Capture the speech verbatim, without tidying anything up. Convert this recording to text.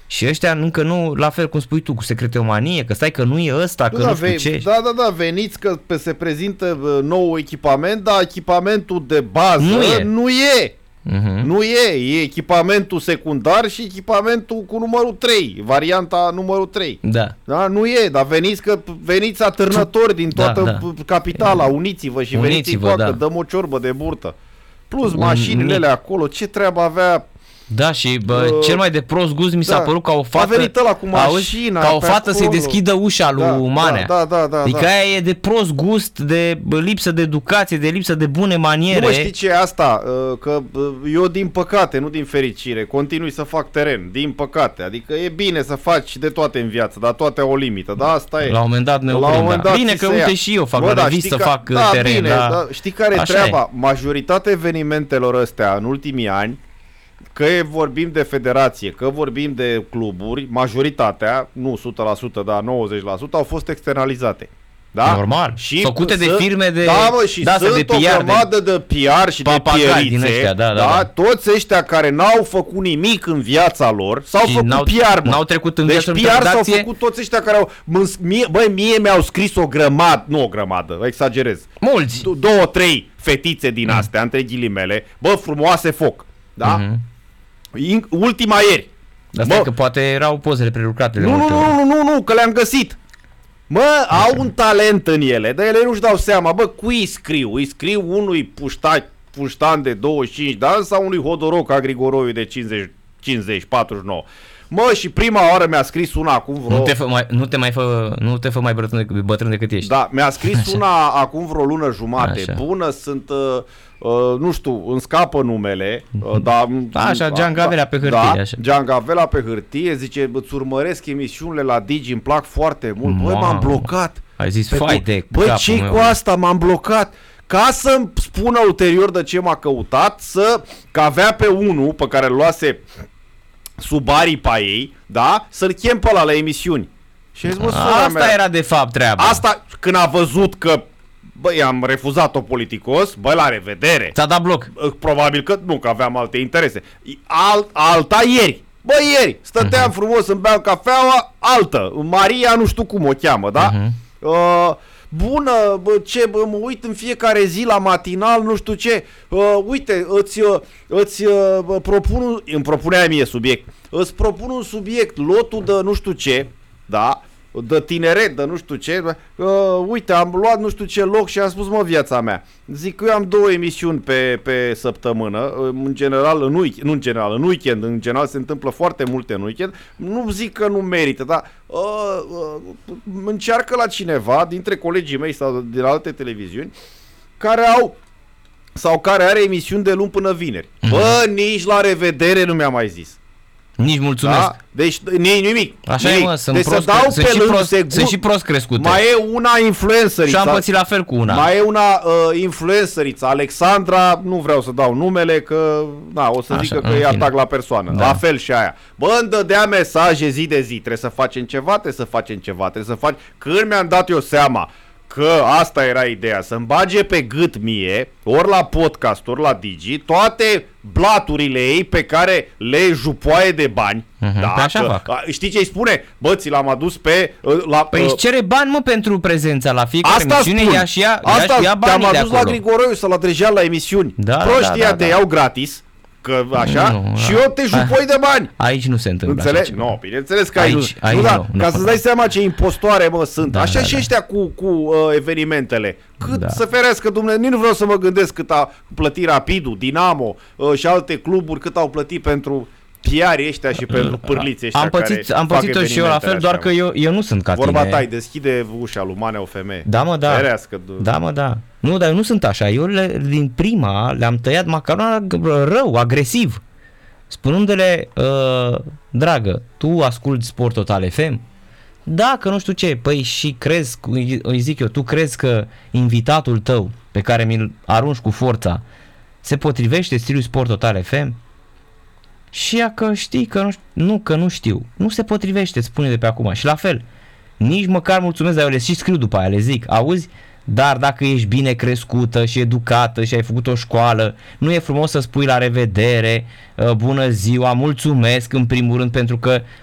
Și ăștia încă nu, la fel cum spui tu, cu secretomanie, că stai că nu e ăsta, că da, nu știu ve- ce. Da, da, da, veniți că pe se prezintă nou echipament, dar echipamentul de bază Nu e. Nu e. Uh-huh. Nu e, e echipamentul secundar și echipamentul cu numărul trei, varianta numărul trei. Da. Da, nu e, dar veniți că veniți atârnători din toată Da, da. capitala, uniți-vă și veniți Uniți-vă, încoacă, da. dăm o ciorbă de burtă. Plus Un mașinile mic. alea acolo, ce treabă avea. Da, și bă, Uh, cel mai de prost gust mi s-a da. părut ca o A fată, venit ăla cu auzi, mașina ca o pe fată să-i acolo. deschidă ușa lui Da, Manea. da, da, da, Adică da. aia e de prost gust, de bă, lipsă de educație, de lipsă de bune maniere. Nu mă, știi ce e asta? Uh, Că uh, eu din păcate, nu din fericire, continui să fac teren, din păcate. Adică e bine să faci de toate în viață, dar toate au o limită, da? Asta e. La un moment dat ne La un oprim, moment da. dat Bine ți că se uite ia. și eu fac Bă, la da, revistă, știi ca- fac da, teren, bine, da. da. Știi care e Așa treaba? Majoritatea evenimentelor astea în ultimii ani, că vorbim de federație, că vorbim de cluburi, majoritatea, nu o sută la sută, dar nouăzeci la sută au fost externalizate. Da? Normal. Făcute de sunt- firme de- da, mă, și de-astea sunt de o P R, grămadă de, P R și de papagali pierițe, din ăștia, da, da, da. toți ăștia care n-au făcut nimic în viața lor, s-au Și făcut n-au- P R, mă. n-au trecut în deci viață P în R s-au redacție. făcut toți ăștia care au... mă- Mie, băi, mie mi-au scris o grămadă, nu o grămadă, exagerez. Mulți. D- două, trei fetițe din astea, între ghilimele, bă, frumoase foc, da? Mhm. In- ultima ieri. Dar Bă, stai că poate erau pozele prelucrate de nu, nu, multe nu, ori. nu, nu, nu, că le-am găsit. Mă, au un talent în ele, dar ele nu-și dau seama. Bă, cui îi scriu? Îi scriu unui pușta, puștan de douăzeci și cinci de ani sau unui hodoroc ca Grigoroiu de cincizeci, cincizeci, patruzeci și nouă? Mă, și prima oară mi-a scris una acum vreo... Nu te fă mai, nu te mai fă, nu te fă mai bătrân decât, bătrân decât ești. Da, mi-a scris Așa. una acum vreo lună jumate. Așa. Bună, sunt, uh, uh, nu știu, îmi scapă numele. Uh, dar, Așa, Giangavelea pe hârtie, Da, așa. Giangavelea pe hârtie, zice, îți urmăresc emisiunile la Digi, îmi plac foarte mult. Băi, Mamă. m-am blocat. Ai zis, Pe fai cu- de Băi, capul ce-i meu. cu asta? M-am blocat. Ca să-mi spună ulterior de ce m-a căutat, să, că avea pe unul pe care îl luase sub aripa ei, da? Să-l chem pe ăla la emisiuni. Și a zis, bă, sora Asta mea, era de fapt treaba. asta când a văzut că, băi, am refuzat-o politicos, băi, la revedere. Ți-a dat bloc. Probabil că nu, că aveam alte interese. Al, alta ieri. Bă, ieri, stăteam uh-huh. frumos, îmi beam cafeaua, altă. Maria, nu știu cum o cheamă, da? Uh-huh. Uh, bună, bă, ce, bă, mă uit în fiecare zi la matinal, nu știu ce. Uh, uite, îți, uh, îți uh, propun, un- îmi propunea mie subiect. Îți propun un subiect, lotul de nu știu ce, da? De tineret, de nu știu ce, uh, uite, am luat nu știu ce loc și am spus, mă, viața mea. Zic că eu am două emisiuni pe, pe săptămână, în general, în weekend, nu în general, în weekend, în general se întâmplă foarte multe în weekend, nu zic că nu merită, dar uh, uh, încearcă la cineva dintre colegii mei sau din alte televiziuni care au sau care are emisiuni de luni până vineri. Bă, nici la revedere nu mi-a mai zis. Nici mulțumesc. Da? Deci nici nimic. Așa nimic. e, mă, sunt, deci prost, să dau sunt, pe și lângă, prost, segur, sunt și prost crescute. mai e una influenceriță. Și am pățit la fel cu una. Mai e una uh, influenceriță, Alexandra, nu vreau să dau numele, că na, o să Așa, zică că în e fine. atac la persoană. Da. La fel și aia. Bă, îmi dădea mesaje zi de zi, trebuie să facem ceva, trebuie să facem ceva, trebuie să faci... Când mi-am dat eu seama că asta era ideea, să-mi bage pe gât mie, ori la podcast, ori la Digi, toate blaturile ei pe care le jupoaie de bani. Mhm, Da, pe așa că, fac. a, știi ce îi spune? Bă, ți l-am adus pe... uh, La, Păi își cere bani, mă, pentru prezența la fiecare Asta emisiune, spun. ia și ia, Asta ia, și ia te-am banii de adus la acolo. Grigoroiu să-l adrejeam la emisiuni. Da, Proștii da, da, te da. iau gratis, că așa, Nu, și da. eu te jupoi de bani. Aici nu se întâmplă așa Înțelegi? ceva. Nu, bineînțeles că Aici- aici, aici nu, da, nu, nu ca să-ți pot. dai seama ce impostoare, mă, sunt. Da, Așa da, și da. ăștia cu, cu uh, evenimentele. Cât Da. să ferească Dumnezeu, nici nu vreau să mă gândesc cât a plătit Rapidul, Dinamo uh, și alte cluburi, cât au plătit pentru piarii ăștia și pentru pârliții ăștia Am pățit, care am fac pățit-o și eu la fel, evenimentele doar astea, că mă. eu, eu nu sunt ca Vorba tine. ta, îi deschide ușa lui Manea o femeie. Da, mă, da. Ferească, du- Da, mă, da. Nu, dar eu nu sunt așa. Eu le, din prima le-am tăiat macarona rău, agresiv. Spunându-le, uh, dragă, tu asculti Sport Total F M? Da, că nu știu ce. Păi și crezi, îi îi zic eu, tu crezi că invitatul tău, pe care mi-l arunci cu forța, se potrivește stilul Sport Total F M? Și ea că știi că nu, știu, nu, că nu știu. Nu se potrivește, spune de pe acum. Și la fel, nici măcar mulțumesc, dar eu le și scriu după aia, le zic, auzi, dar dacă ești bine crescută și educată și ai făcut o școală, nu e frumos să spui la revedere, uh, bună ziua, mulțumesc în primul rând pentru că